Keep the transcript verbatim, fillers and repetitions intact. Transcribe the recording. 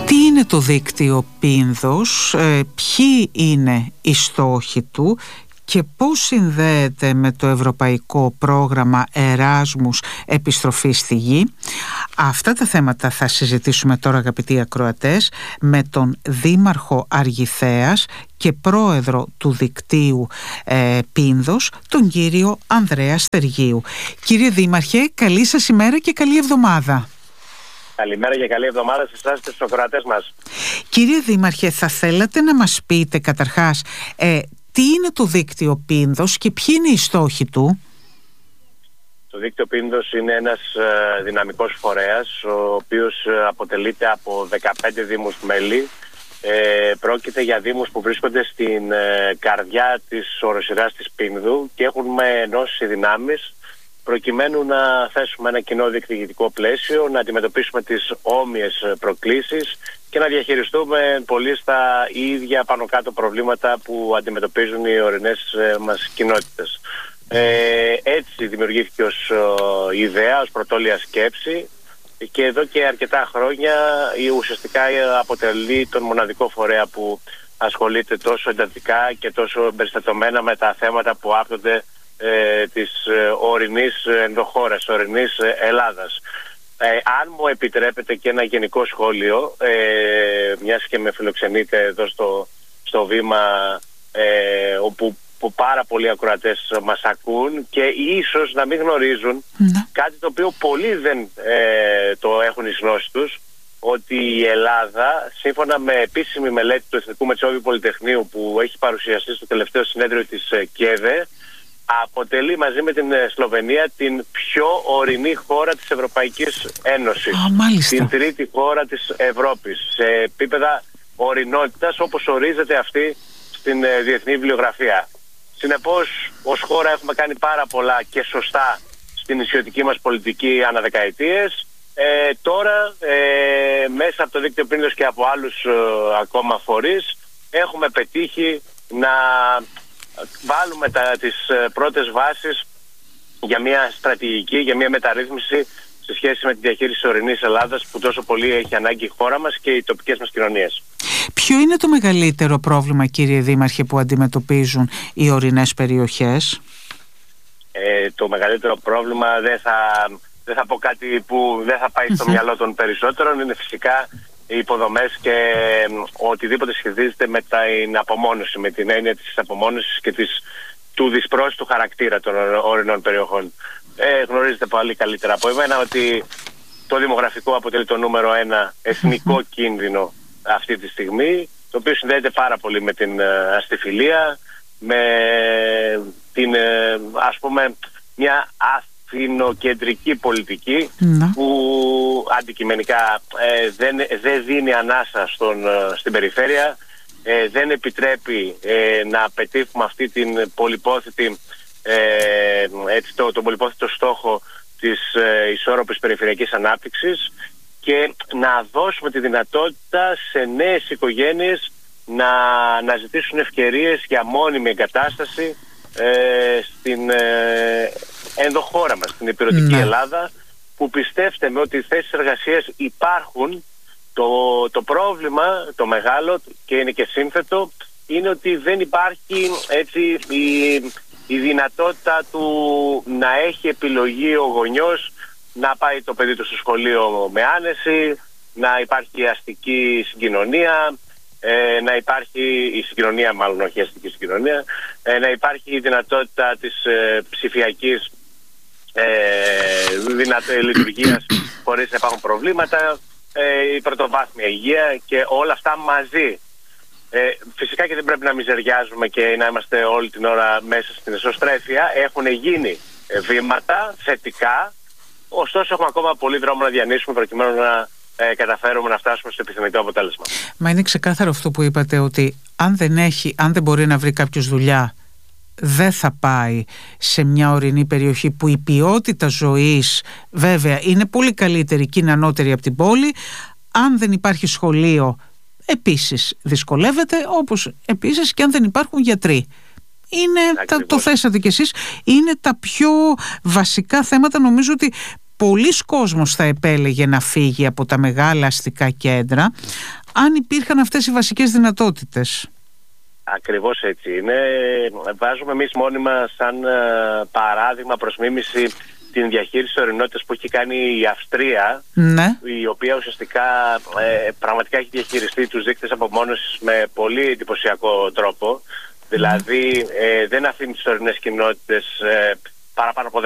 Τι είναι το δίκτυο Πίνδος, ε, ποιοι είναι οι στόχοι του και πώς συνδέεται με το ευρωπαϊκό πρόγραμμα Εράσμους επιστροφή στη γη? Αυτά τα θέματα θα συζητήσουμε τώρα, αγαπητοί ακροατές, με τον Δήμαρχο Αργιθέας και πρόεδρο του δικτύου ε, Πίνδος, τον κύριο Ανδρέα Στεργίου. Κύριε Δήμαρχε, καλή σας ημέρα και καλή εβδομάδα. Καλημέρα και καλή εβδομάδα σε εσάς και στους ακροατές μας. Κύριε Δήμαρχε, θα θέλατε να μας πείτε καταρχάς ε, τι είναι το δίκτυο Πίνδος και ποιοι είναι οι στόχοι του? Το δίκτυο Πίνδος είναι ένας ε, δυναμικός φορέας, ο οποίος ε, αποτελείται από δεκαπέντε δήμους μέλη. Ε, πρόκειται για δήμους που βρίσκονται στην ε, καρδιά της οροσειράς της Πίνδου και έχουμε ενώσει δυνάμεις προκειμένου να θέσουμε ένα κοινό διεκδικητικό πλαίσιο, να αντιμετωπίσουμε τις όμοιες προκλήσεις και να διαχειριστούμε πολύ στα ίδια πάνω κάτω προβλήματα που αντιμετωπίζουν οι ορεινές μας κοινότητες. Ε, έτσι δημιουργήθηκε ως ε, ιδέα, ως πρωτόλια σκέψη, και εδώ και αρκετά χρόνια η ουσιαστικά αποτελεί τον μοναδικό φορέα που ασχολείται τόσο εντατικά και τόσο εμπεριστατωμένα με τα θέματα που άπτονται ε, της ε, ορεινής ενδοχώρας, ορεινής Ελλάδας. Ε, αν μου επιτρέπετε και ένα γενικό σχόλιο, ε, μιας και με φιλοξενείτε εδώ στο, στο βήμα ε, όπου που πάρα πολλοί ακροατές μας ακούν και ίσως να μην γνωρίζουν ναι. κάτι το οποίο πολλοί δεν ε, το έχουν εις γνώση τους, ότι η Ελλάδα, σύμφωνα με επίσημη μελέτη του Εθνικού Μετσόβιου Πολυτεχνείου που έχει παρουσιαστεί στο τελευταίο συνέδριο της ΚΕΔΕ, αποτελεί μαζί με την Σλοβενία την πιο ορεινή χώρα της Ευρωπαϊκής Ένωσης. Oh, την τρίτη χώρα της Ευρώπης σε επίπεδα ορεινότητας, όπως ορίζεται αυτή στην ε, διεθνή βιβλιογραφία. Συνεπώς, ως χώρα έχουμε κάνει πάρα πολλά και σωστά στην νησιωτική μας πολιτική ανά δεκαετίες. Ε, τώρα, ε, μέσα από το δίκτυο Πίνδος και από άλλους ε, ακόμα φορείς, έχουμε πετύχει να βάλουμε τα, τις ε, πρώτες βάσεις για μια στρατηγική, για μια μεταρρύθμιση σε σχέση με τη διαχείριση της ορεινής Ελλάδας που τόσο πολύ έχει ανάγκη η χώρα μας και οι τοπικές μας κοινωνίες. Ποιο είναι το μεγαλύτερο πρόβλημα, κύριε Δήμαρχε, που αντιμετωπίζουν οι ορεινές περιοχές? Ε, το μεγαλύτερο πρόβλημα, δεν θα, δεν θα πω κάτι που δεν θα πάει στο mm-hmm. μυαλό των περισσότερων, είναι φυσικά οι υποδομές και ε, οτιδήποτε σχετίζεται με την απομόνωση, με την έννοια της απομόνωσης και της, του δυσπρόσιτου χαρακτήρα των ορεινών περιοχών. Ε, γνωρίζετε πολύ καλύτερα από εμένα ότι το δημογραφικό αποτελεί το νούμερο ένα εθνικό mm-hmm. κίνδυνο αυτή τη στιγμή, το οποίο συνδέεται πάρα πολύ με την αστιφιλία, με την, ας πούμε, μια αθηνοκεντρική πολιτική mm. που αντικειμενικά ε, δεν, δεν δίνει ανάσα στον, στην περιφέρεια, ε, δεν επιτρέπει ε, να πετύχουμε αυτή την πολυπόθητη, ε, έτσι, το, τον πολυπόθητο στόχο της ε, ισόρροπης περιφερειακής ανάπτυξης και να δώσουμε τη δυνατότητα σε νέες οικογένειες να, να ζητήσουν ευκαιρίες για μόνιμη εγκατάσταση ε, στην ε, ενδοχώρα μας, στην υπηρετική ναι. Ελλάδα, που πιστεύτε με ότι οι θέσεις εργασίας υπάρχουν. Το, το πρόβλημα, το μεγάλο και είναι και σύνθετο, είναι ότι δεν υπάρχει έτσι η, η δυνατότητα του να έχει επιλογή ο γονιός να πάει το παιδί του στο σχολείο με άνεση, να υπάρχει αστική συγκοινωνία, ε, να υπάρχει η συγκοινωνία, μάλλον όχι η αστική συγκοινωνία, ε, να υπάρχει η δυνατότητα της ε, ψηφιακής ε, δυνατή λειτουργίας χωρίς να υπάρχουν προβλήματα, ε, η πρωτοβάθμια υγεία και όλα αυτά μαζί. Ε, φυσικά και δεν πρέπει να μιζεριάζουμε και να είμαστε όλη την ώρα μέσα στην εσωστρέφεια. Έχουν γίνει ε, βήματα θετικά. Ωστόσο, έχουμε ακόμα πολύ δρόμο να διανύσουμε προκειμένου να ε, καταφέρουμε να φτάσουμε στο επιθυμητό αποτέλεσμα. Μα είναι ξεκάθαρο αυτό που είπατε, ότι αν δεν έχει, αν δεν μπορεί να βρει κάποιος δουλειά, δεν θα πάει σε μια ορεινή περιοχή που η ποιότητα ζωής βέβαια είναι πολύ καλύτερη και είναι ανώτερη από την πόλη. Αν δεν υπάρχει σχολείο, επίσης δυσκολεύεται, όπως επίσης και αν δεν υπάρχουν γιατροί. Είναι, τα, το θέσατε κι εσείς, είναι τα πιο βασικά θέματα, νομίζω ότι πολλοί κόσμος θα επέλεγε να φύγει από τα μεγάλα αστικά κέντρα αν υπήρχαν αυτές οι βασικές δυνατότητες. Ακριβώς έτσι είναι. Βάζουμε εμείς μόνοι μας σαν παράδειγμα προς μίμηση την διαχείριση ορεινότητας που έχει κάνει η Αυστρία, ναι. η οποία ουσιαστικά ε, πραγματικά έχει διαχειριστεί τους δείκτες απομόνωσης με πολύ εντυπωσιακό τρόπο. Δηλαδή ε, δεν αφήνει τις ορεινές κοινότητες ε, παραπάνω από